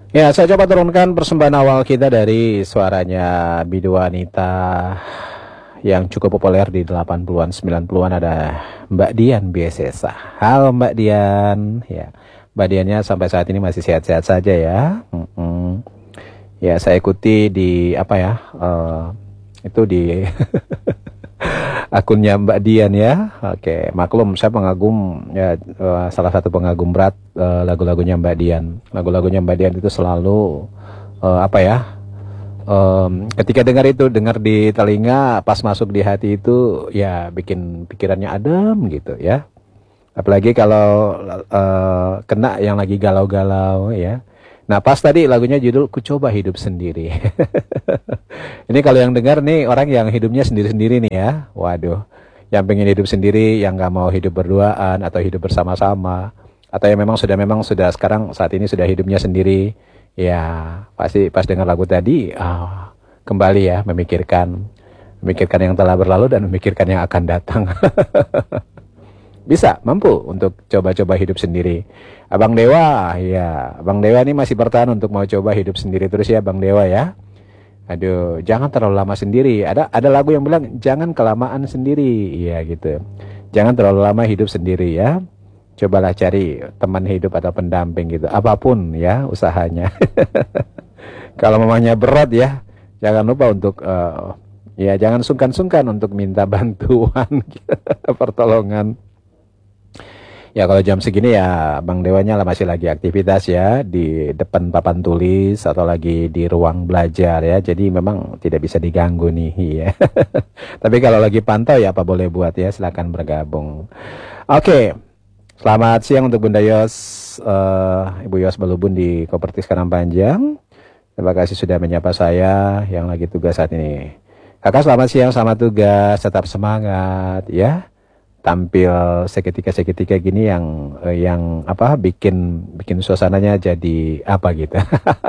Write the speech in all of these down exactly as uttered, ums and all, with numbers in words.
Ya, saya coba turunkan persembahan awal kita dari suaranya bidu wanita yang cukup populer di delapan puluhan, sembilan puluhan, ada Mbak Dian Biasesa. Halo Mbak Dian, ya. Mbak Diannya sampai saat ini masih sehat-sehat saja ya. Mm-mm. Ya, saya ikuti di apa ya? eh, itu di akunnya Mbak Dian ya. Oke, maklum saya pengagum ya, eh, salah satu pengagum berat eh, lagu-lagunya Mbak Dian. Lagu-lagunya Mbak Dian itu selalu eh, apa ya? Em, ketika dengar itu, dengar di telinga, pas masuk di hati itu ya bikin pikirannya adem gitu ya. Apalagi kalau eh, kena yang lagi galau-galau ya. Nah, pas tadi lagunya judul Ku Coba Hidup Sendiri. Ini kalau yang dengar nih orang yang hidupnya sendiri-sendiri nih ya. Waduh, yang pengen hidup sendiri, yang nggak mau hidup berduaan atau hidup bersama-sama, atau yang memang sudah memang sudah sekarang saat ini sudah hidupnya sendiri, ya pasti pas dengar lagu tadi, ah, kembali ya memikirkan, memikirkan yang telah berlalu dan memikirkan yang akan datang. Bisa, mampu untuk coba-coba hidup sendiri. Abang Dewa, ya, Abang Dewa ini masih bertahan untuk mau coba hidup sendiri terus ya, Bang Dewa ya. Aduh, jangan terlalu lama sendiri. Ada ada lagu yang bilang jangan kelamaan sendiri, iya gitu. Jangan terlalu lama hidup sendiri ya. Cobalah cari teman hidup atau pendamping gitu. Apapun ya usahanya. Kalau mamanya berat ya, jangan lupa untuk eh, ya jangan sungkan-sungkan untuk minta bantuan, gitu, pertolongan. Ya kalau jam segini ya Bang Dewanya lah masih lagi aktivitas ya di depan papan tulis atau lagi di ruang belajar ya. Jadi memang tidak bisa diganggu nih ya. Tapi kalau lagi pantau ya apa boleh buat ya, silakan bergabung. Oke, selamat siang untuk Bunda Yos, eh, Ibu Yos Balubun di Kopertis Karang Panjang. Terima kasih sudah menyapa saya yang lagi tugas saat ini. Kakak selamat siang, selamat tugas, tetap semangat ya. Tampil seketika-seketika gini yang eh, yang apa bikin bikin suasananya jadi apa gitu.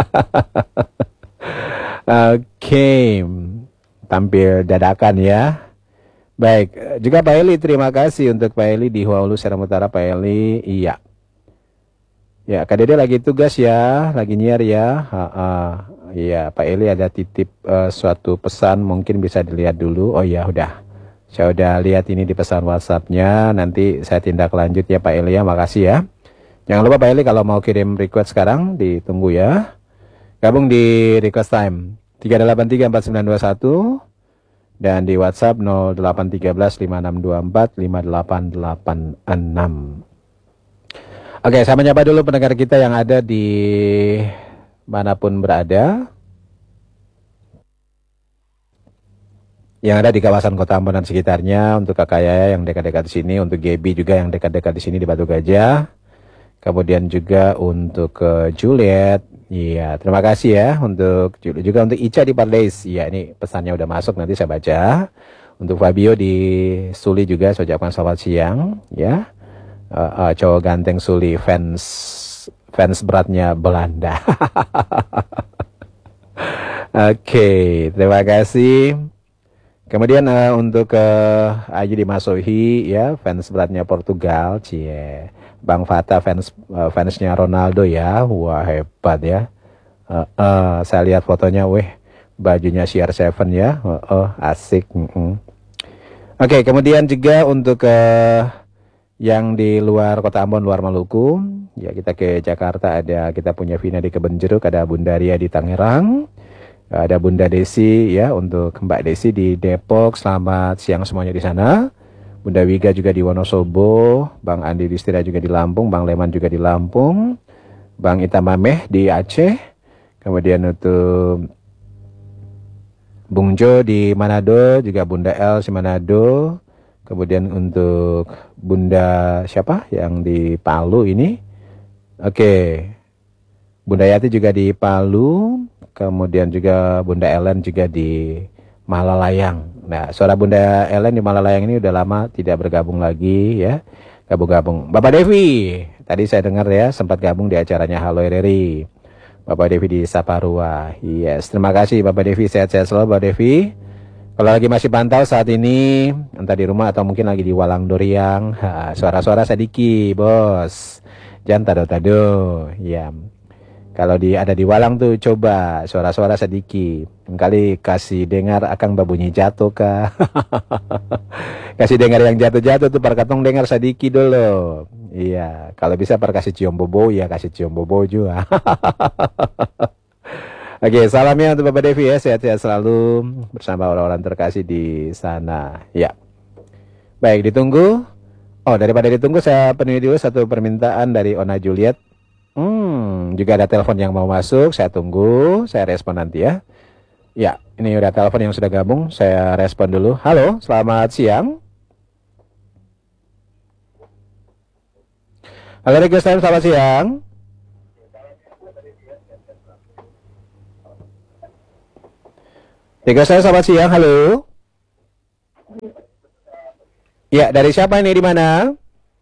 Oke, tampil dadakan ya. Baik, eh, juga Pak Eli, terima kasih untuk Pak Eli di Hulu Seram Utara, Pak Eli. Iya. Ya, Kak Dede lagi tugas ya, lagi nyiar ya. Ha, ha. Iya, Pak Eli ada titip eh, suatu pesan, mungkin bisa dilihat dulu. Oh iya, udah. Saya udah lihat ini di pesan WhatsApp-nya. Nanti saya tindak lanjut ya Pak Eli ya. Makasih ya. Jangan lupa Pak Eli kalau mau kirim request sekarang ditunggu ya. Gabung di request time tiga delapan tiga empat sembilan dua satu dan di WhatsApp nol delapan satu tiga lima enam dua empat lima delapan delapan enam. Oke, saya menyapa dulu pendengar kita yang ada di manapun berada, yang ada di kawasan Kota Ambon dan sekitarnya, untuk Kakak Yaya yang dekat-dekat di sini, untuk Gaby juga yang dekat-dekat di sini di Batu Gajah, kemudian juga untuk uh, Juliet, iya terima kasih ya, untuk juga untuk Ica di Parleis, iya ini pesannya udah masuk nanti saya baca. Untuk Fabio di Suli juga saya ucapkan selamat siang ya, uh, uh, cowok ganteng Suli, fans fans beratnya Belanda. Oke, okay, terima kasih. Kemudian uh, untuk ke uh, Aji di Masohi ya, fans beratnya Portugal, cie. Bang Fata fans uh, fansnya Ronaldo ya, wah hebat ya. Uh, uh, saya lihat fotonya, weh, bajunya C R tujuh ya, uh, uh, asik. Uh -uh. Oke, okay, kemudian juga untuk ke uh, yang di luar Kota Ambon, luar Maluku, ya kita ke Jakarta, ada kita punya Vina di Kebonjeruk, ada Bunda Ria di Tangerang. Ada Bunda Desi ya, untuk Mbak Desi di Depok, selamat siang semuanya di sana. Bunda Wiga juga di Wonosobo, Bang Andi Distira juga di Lampung, Bang Leman juga di Lampung, Bang Itamameh di Aceh, kemudian untuk Bung Jo di Manado, juga Bunda El di Manado, kemudian untuk Bunda siapa yang di Palu ini, oke, Bunda Yati juga di Palu. Kemudian juga Bunda Ellen juga di Malalayang. Nah, suara Bunda Ellen di Malalayang ini udah lama tidak bergabung lagi ya. Gabung-gabung. Bapak Devi, tadi saya dengar ya sempat gabung di acaranya Halo R R I. Bapak Devi di Saparua. Yes, terima kasih Bapak Devi, sehat-sehat selalu Bapak Devi. Kalau lagi masih pantau saat ini, entah di rumah atau mungkin lagi di Walang Doriang, ha, suara-suara sedikit, bos. Jangan tado-tado. Ya. Kalau di ada di Walang tuh coba suara-suara sedikit. Kali kasih dengar akan babunyi jatuh kah? Kasih dengar yang jatuh-jatuh tuh perkatong dengar sedikit dulu. Iya, kalau bisa per kasih cium bobo ya kasih cium bobo juga. Oke, salamnya untuk Bapak Devi ya, sehat-sehat selalu bersama orang-orang terkasih di sana. Ya, baik ditunggu. Oh, daripada ditunggu saya penuhi dulu satu permintaan dari Ona Juliet. Hmm, juga ada telepon yang mau masuk, saya tunggu, saya respon nanti ya. Ya, ini udah telepon yang sudah gabung, saya respon dulu. Halo, selamat siang. Halo Regus Time, selamat siang. Regus Time, selamat siang, halo. Ya, dari siapa ini, di mana?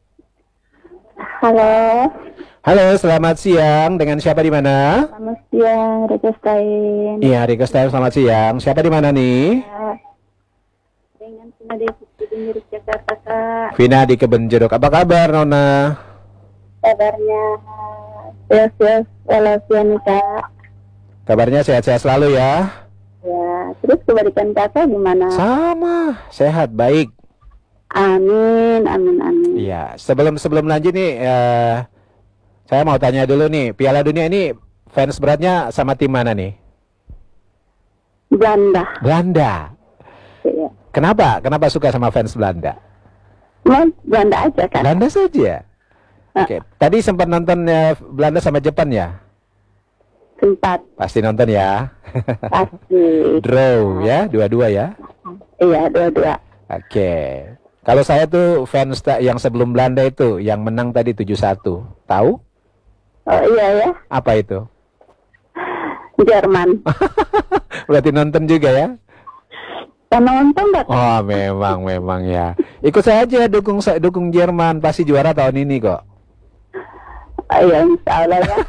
Halo. Halo, selamat siang. Dengan siapa di mana? Selamat siang, Regus Time. Iya, Regus Time, selamat siang. Siapa di mana nih? Ya, dengan Vina di Kebun Jakarta, Kak. Vina di Kebun Jeruk. Apa kabar, Nona? Kabarnya sehat-sehat walafiat nih, Kak. Kabarnya sehat-sehat selalu ya? Ya, terus kebalikan Kakak gimana? Sama, sehat, baik. Amin, amin, amin. Iya, sebelum sebelum lanjut nih, eh, saya mau tanya dulu nih, Piala Dunia ini fans beratnya sama tim mana nih? Belanda. Belanda. Ya. Kenapa? Kenapa suka sama fans Belanda? Mau Belanda aja, Kak. Belanda saja. Ah. Oke, tadi sempat nonton eh, Belanda sama Jepang ya? Sempat. Pasti nonton ya. Pasti. Draw ya, dua-dua ya. Iya, dua-dua. Oke. Kalau saya tuh fans ta- yang sebelum Belanda itu, yang menang tadi tujuh satu. Tahu? Oh iya ya, Apa itu? Jerman. Berarti nonton juga ya? Sama nonton nggak? Oh, memang memang ya. Ikut saja dukung sa- dukung Jerman, pasti juara tahun ini kok. Oh, iya, insya Allah ya.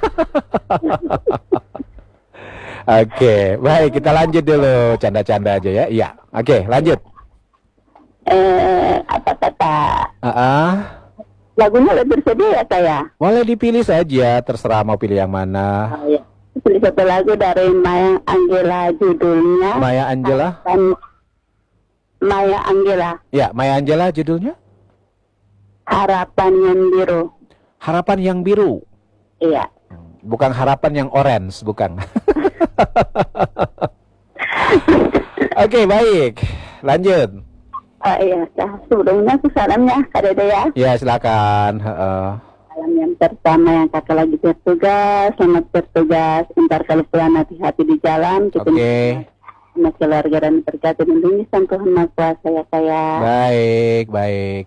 Oke, baik kita lanjut dulu, canda-canda aja ya. Iya. Oke, lanjut. Eh, apa kata? Ah, ah. Lagunya udah bersedia ya, saya? Boleh dipilih saja, terserah mau pilih yang mana. Oh, iya. Pilih satu lagu dari Maya Angelina, judulnya Maya Angelina. Harapan. Maya Angelina, Ya, Maya Angelina judulnya Harapan yang Biru. Harapan yang Biru. Iya. Bukan harapan yang orange, bukan. Oke, baik. Lanjut. Oh iya, nah, sebelumnya aku salamnya Kak Dede ya. Ya, silakan. Heeh. Salam yang pertama yang kakak lagi bertugas, selamat bertugas. Ntar kalau pulang hati-hati di jalan. Kita Oke. sama keluarga dan berkati lindungi sang Tuhan Maha Kuasa ya saya. Baik, baik.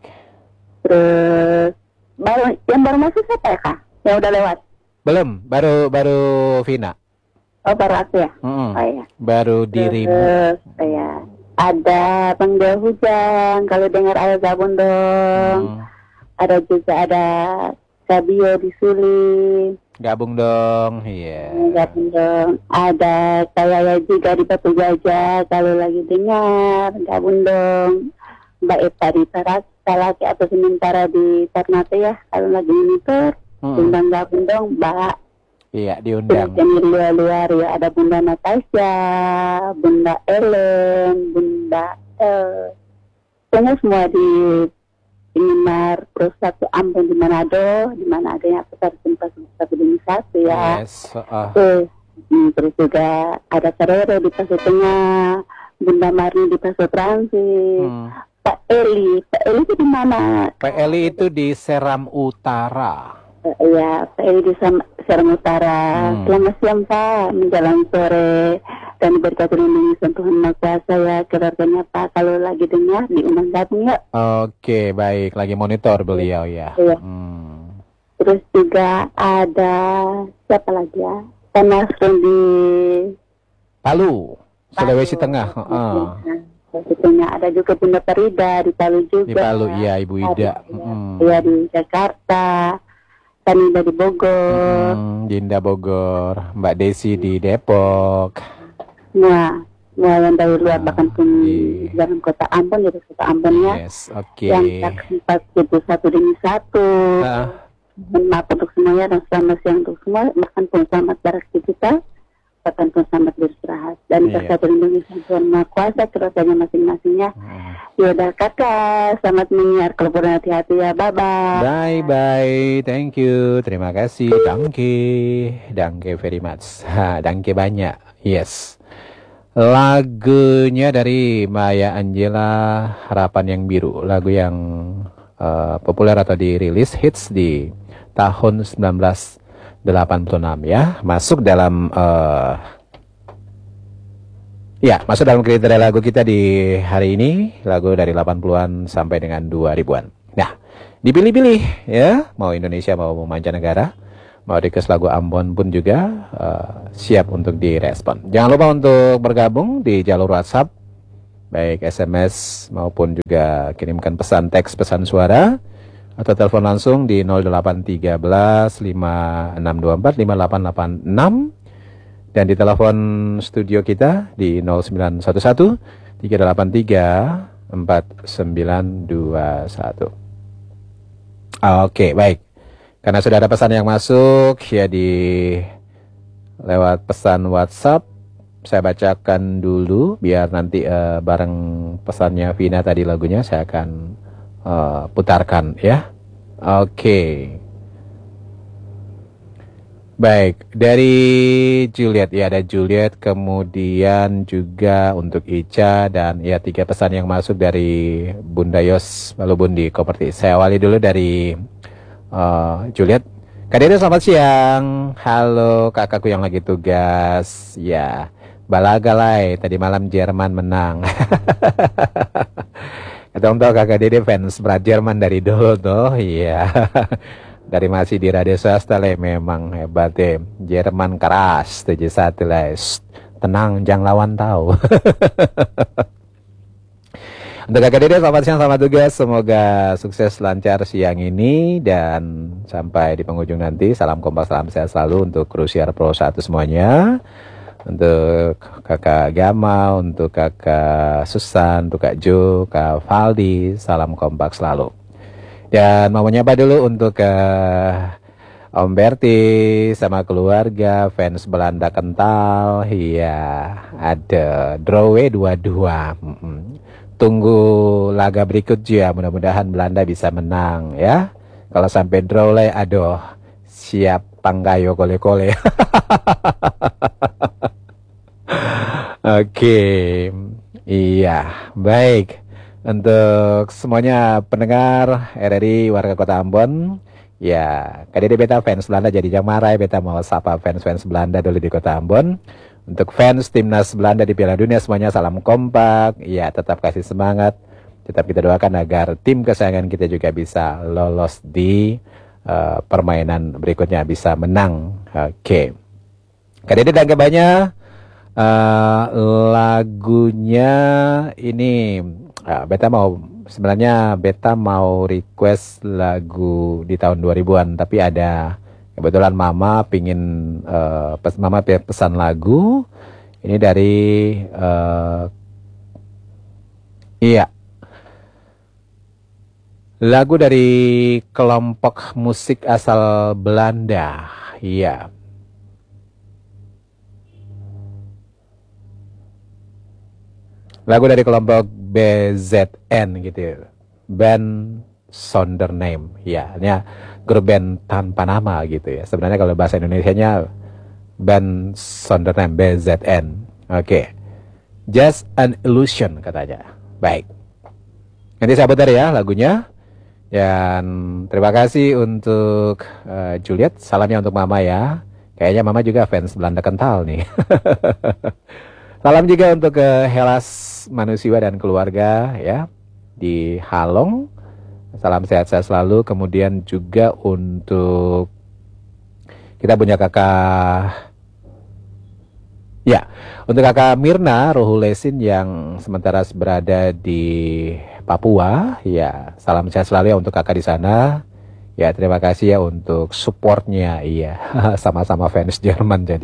Terus baru yang baru masuk siapa ya Kak? Yang udah lewat? Belum, baru baru Vina. Oh baru aku ya. Mm-mm. Oh iya. Baru dirimu. Terus ya ada Bang Dewa Hujan. Kalau dengar ayo gabung dong. Hmm. Ada juga ada Sabio di Suli. Gabung dong. Iya. Gabung dong. Ada saya juga di Batu Gajah. Kalau lagi dengar gabung dong. Mbak Eva di Tarata lagi atau sementara di Ternate ya. Kalau lagi monitor, Mm-mm. undang gabung dong Mbak. Iya, diundang. Yang luar-luar ya ada Bunda Natasha, Bunda Ellen, Bunda El. Pokoknya semua di Myanmar, terus satu Ambon di Manado, di mana adanya pusat tempat satu demi satu ya. Yes. Uh, Terus, hmm, terus juga ada Carrero di Paso Tengah, Bunda Marni di Paso Transit, hmm. Pak Eli, Pak Eli itu di mana? P L I itu di Seram Utara. Uh, ya, Pak Eli di Sam- Serang Utara. Hmm. Selamat siang Pak, menjelang sore dan berkati lindungi Tuhan Maha Kuasa ya keluarganya Pak. Kalau lagi dengar diundang gabung ya. Oke, baik. Lagi monitor beliau ya. Iya. Hmm. Terus juga ada siapa lagi ya? Tanasrum di Palu, Sulawesi Palu. Tengah. Heeh. Sulawesi Tengah. Ada juga Bunda Farida di Palu juga. Di Palu, iya Ibu Ida. Ada, Hmm. Iya di Jakarta. Tanida di Bogor. Hmm, Dinda Bogor, Mbak Desi di Depok. Semua, semua yang dari luar Ah, bahkan pun iya. dalam kota Ambon jadi kota Ambon ya. Yes, oke. Yang saksi empat puluh satu demi satu. Ah, Mohon maaf untuk semuanya dan selamat siang untuk semua. Bahkan pun selamat beraktivitas, bahkan pun selamat beristirahat. Dan Iya. kita terlindungi Tuhan Maha Kuasa kerasanya masing-masingnya. Hmm. Yaudah kakak, selamat menyiar, kalau kurang hati-hati ya, bye-bye. Bye bye, thank you, terima kasih, danke, danke very much, ha, danke banyak, yes. Lagunya dari Maya Angela, Harapan yang Biru, lagu yang uh, populer atau dirilis hits di tahun seribu sembilan ratus delapan puluh enam ya, masuk dalam uh, ya masuk dalam kriteria lagu kita di hari ini, lagu dari delapan puluhan sampai dengan dua ribuan. Nah, dipilih-pilih ya, mau Indonesia mau mancanegara, mau request lagu Ambon pun juga uh, siap untuk direspon. Jangan lupa untuk bergabung di jalur WhatsApp, baik S M S maupun juga kirimkan pesan teks, pesan suara, atau telepon langsung di nol delapan tiga belas lima enam dua empat lima delapan delapan enam, dan di telepon studio kita di nol sembilan satu satu tiga delapan tiga empat sembilan dua satu. Oke, baik. Karena sudah ada pesan yang masuk ya di lewat pesan WhatsApp, saya bacakan dulu biar nanti uh, bareng pesannya Vina tadi lagunya saya akan uh, putarkan ya. Oke. Baik, dari Juliet ya, ada Juliet, kemudian juga untuk Ica, dan ya tiga pesan yang masuk dari Bunda Yos Balubundi Property. Saya awali dulu dari Uh, Juliet. Kak Dede selamat siang. Halo kakakku yang lagi tugas. Ya, Balagalai tadi malam Jerman menang. Ketemu tahu kakak Dede fans berat Jerman dari dulu tuh. Iya. Dari masih di radio swasta le, memang hebat deh. Jerman keras tujuh satu lah. Tenang, jangan lawan tahu. Untuk kakak Dede selamat siang, selamat tugas, semoga sukses lancar siang ini dan sampai di penghujung nanti. Salam kompak, salam sehat selalu untuk Crucial Pro satu semuanya, untuk kakak Gama, untuk kakak Susan, untuk kak Jo, kak Valdi, salam kompak selalu. Dan mau menyapa dulu untuk uh, Om Berti sama keluarga, fans Belanda kental, iya ada Drowe dua dua. Mm-mm. Tunggu laga berikutnya, mudah-mudahan Belanda bisa menang ya. Kalau sampai draw le, aduh, siap panggayo kole-kole. Oke, iya, baik. Untuk semuanya pendengar R R I warga Kota Ambon, ya, K D D Beta fans Belanda jadi jangan marah, Beta mau sapa fans-fans Belanda dulu di Kota Ambon. Untuk fans timnas Belanda di Piala Dunia semuanya salam kompak. Ya, tetap kasih semangat. Tetap kita doakan agar tim kesayangan kita juga bisa lolos di uh, permainan berikutnya, bisa menang. Oke. Okay. Kak Dede dan banyak uh, lagunya ini. Uh, beta mau sebenarnya beta mau request lagu di tahun dua ribuan, tapi ada kebetulan mama pingin uh, pes, mama pesan lagu ini dari uh, iya lagu dari kelompok musik asal Belanda, iya lagu dari kelompok B Z N gitu, band Sondername, ya, ini grup band tanpa nama gitu ya. Sebenarnya kalau bahasa Indonesianya band Sondername, B Z N. Oke, okay. Just an Illusion katanya. Baik, nanti saya putar ya lagunya. Dan terima kasih untuk uh, Juliet, salamnya untuk mama ya. Kayaknya mama juga fans Belanda kental nih. Salam juga untuk uh, Helas Manusiwa dan keluarga ya di Halong. Salam sehat-sehat selalu. Kemudian juga untuk kita punya kakak, ya, untuk kakak Mirna Rohulesin yang sementara berada di Papua. Ya, salam sehat selalu ya untuk kakak di sana. Ya, terima kasih ya untuk supportnya. Iya, sama-sama fans Jerman jadi.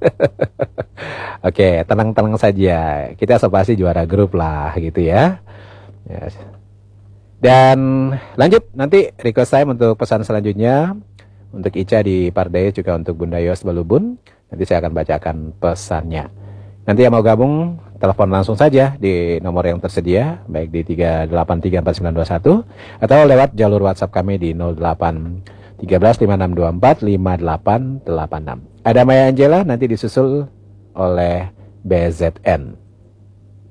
Oke, tenang-tenang saja. Kita pasti juara grup lah gitu ya. Ya. Dan lanjut nanti request time untuk pesan selanjutnya. Untuk Ica di Pardaya, juga untuk Bunda Yos Balubun. Nanti saya akan bacakan pesannya. Nanti yang mau gabung, telepon langsung saja di nomor yang tersedia, baik di tiga delapan tiga empat sembilan dua satu atau lewat jalur WhatsApp kami di nol delapan satu tiga lima enam dua empat lima delapan delapan enam. Ada Maya Angela, nanti disusul oleh B Z N.